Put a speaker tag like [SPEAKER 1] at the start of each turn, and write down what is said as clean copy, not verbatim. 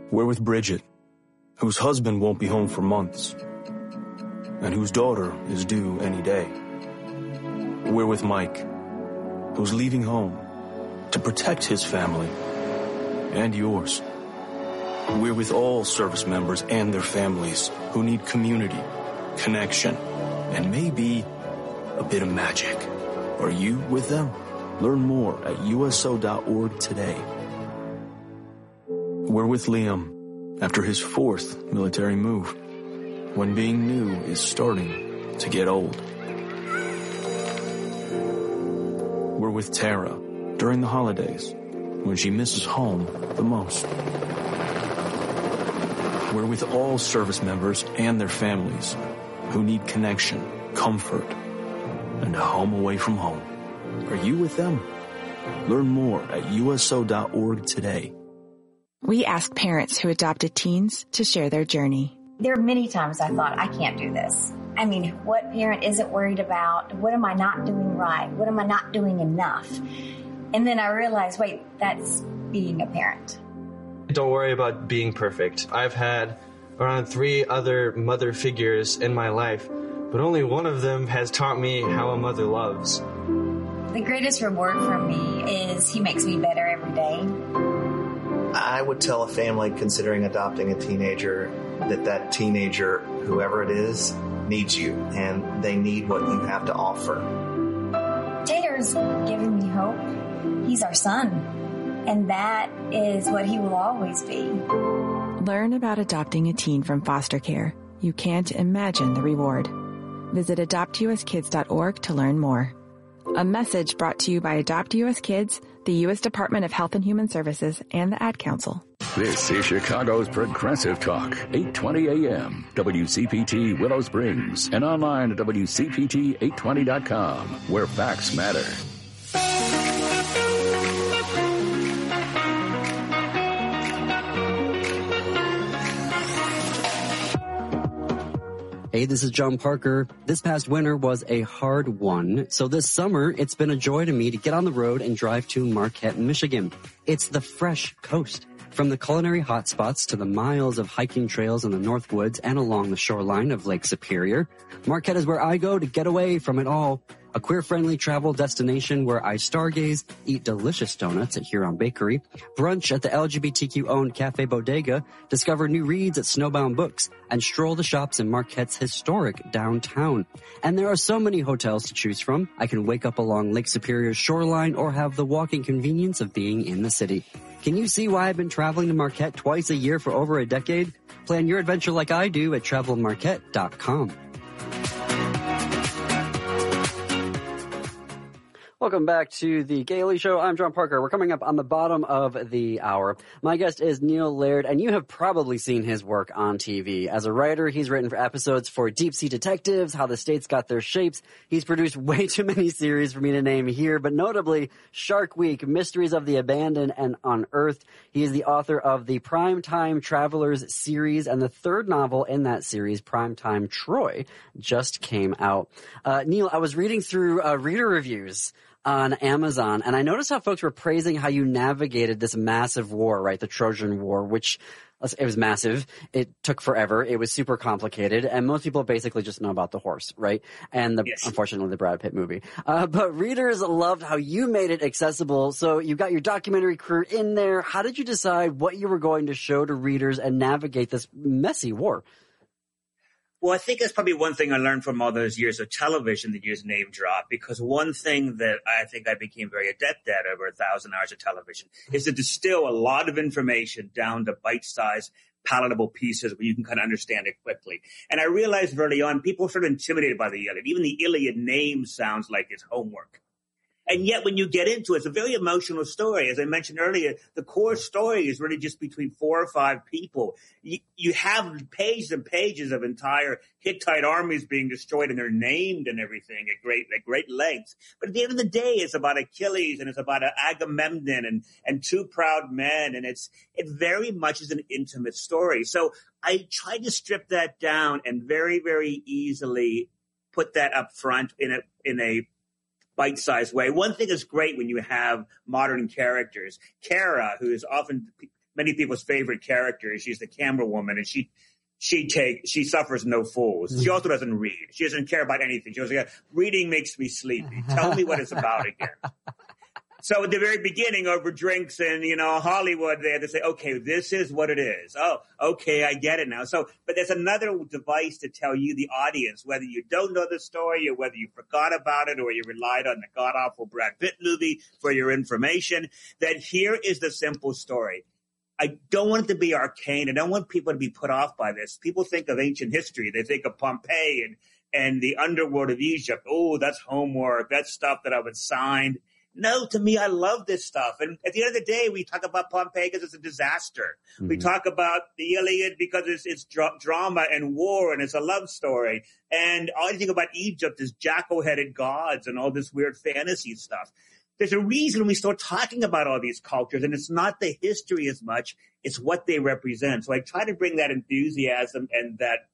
[SPEAKER 1] We're with Bridget, whose husband won't be home for months, and whose daughter is due any day. We're with Mike, who's leaving home to protect his family and yours. We're with all service members and their families who need community, connection, and maybe a bit of magic. Are you with them? Learn more at USO.org today. We're with Liam after his 4th military move, when being new is starting to get old. We're with Tara during the holidays, when she misses home the most. We're with all service members and their families who need connection, comfort, and a home away from home. Are you with them? Learn more at USO.org today.
[SPEAKER 2] We ask parents who adopted teens to share their journey.
[SPEAKER 3] There are many times I thought, I can't do this. I mean, what parent isn't worried about? What am I not doing right? What am I not doing enough? And then I realized, wait, that's being a parent.
[SPEAKER 4] Don't worry about being perfect. I've had around 3 other mother figures in my life, but only one of them has taught me how a mother loves.
[SPEAKER 3] The greatest reward for me is he makes me better every day.
[SPEAKER 5] I would tell a family considering adopting a teenager that teenager, whoever it is, needs you, and they need what you have to offer.
[SPEAKER 3] Tater's given me hope. He's our son, and that is what he will always be.
[SPEAKER 2] Learn about adopting a teen from foster care. You can't imagine the reward. Visit adoptuskids.org to learn more. A message brought to you by Adopt U.S. Kids, the U.S. Department of Health and Human Services, and the Ad Council.
[SPEAKER 6] This is Chicago's Progressive Talk, 820 AM, WCPT Willow Springs, and online at WCPT820.com, where facts matter.
[SPEAKER 7] Hey, this is John Parker. This past winter was a hard one, so this summer it's been a joy to me to get on the road and drive to Marquette, Michigan. It's the fresh coast. From the culinary hotspots to the miles of hiking trails in the North Woods and along the shoreline of Lake Superior, Marquette is where I go to get away from it all. A queer-friendly travel destination where I stargaze, eat delicious donuts at Huron Bakery, brunch at the LGBTQ-owned Cafe Bodega, discover new reads at Snowbound Books, and stroll the shops in Marquette's historic downtown. And there are so many hotels to choose from. I can wake up along Lake Superior's shoreline or have the walking convenience of being in the city. Can you see why I've been traveling to Marquette twice a year for over a decade? Plan your adventure like I do at TravelMarquette.com. Welcome back to the Gaily Show. I'm John Parker. We're coming up on the bottom of the hour. My guest is Neil Laird, and you have probably seen his work on TV. As a writer, he's written for episodes for Deep Sea Detectives, How the States Got Their Shapes. He's produced way too many series for me to name here, but notably Shark Week, Mysteries of the Abandoned, and Unearthed. He is the author of the Primetime Travelers series, and the third novel in that series, Primetime Troy, just came out. Neil, I was reading through reader reviews on Amazon, and I noticed how folks were praising how you navigated this massive war, right? The Trojan War, which it was massive. It took forever. It was super complicated, and most people basically just know about the horse, right? And unfortunately, the Brad Pitt movie. But readers loved how you made it accessible. So you got your documentary crew in there. How did you decide what you were going to show to readers and navigate this messy war?
[SPEAKER 8] Well, I think that's probably one thing I learned from all those years of television that you just name drop, because one thing that I think I became very adept at over 1,000 hours of television is to distill a lot of information down to bite-sized, palatable pieces where you can kind of understand it quickly. And I realized early on, people were sort of intimidated by the Iliad. Even the Iliad name sounds like it's homework. And yet when you get into it, it's a very emotional story. As I mentioned earlier, the core story is really just between 4 or 5 people. You have pages and pages of entire Hittite armies being destroyed, and they're named and everything at great lengths. But at the end of the day, it's about Achilles and it's about Agamemnon and 2 proud men. And it very much is an intimate story. So I tried to strip that down and very, very easily put that up front in a bite-sized way. One thing is great when you have modern characters. Kara, who is often many people's favorite characters. She's the camera woman, and she suffers no fools. She also doesn't read. She doesn't care about anything. She was like, reading makes me sleepy. Tell me what it's about again. So at the very beginning, over drinks and, Hollywood, they had to say, okay, this is what it is. Oh, okay, I get it now. But there's another device to tell you, the audience, whether you don't know the story or whether you forgot about it or you relied on the god-awful Brad Pitt movie for your information, that here is the simple story. I don't want it to be arcane. I don't want people to be put off by this. People think of ancient history. They think of Pompeii and the underworld of Egypt. Oh, that's homework. That's stuff that I would sign. No, to me, I love this stuff. And at the end of the day, we talk about Pompeii because it's a disaster. Mm-hmm. We talk about the Iliad because it's drama and war and it's a love story. And all you think about Egypt is jackal-headed gods and all this weird fantasy stuff. There's a reason we start talking about all these cultures, and it's not the history as much, it's what they represent. So I try to bring that enthusiasm and that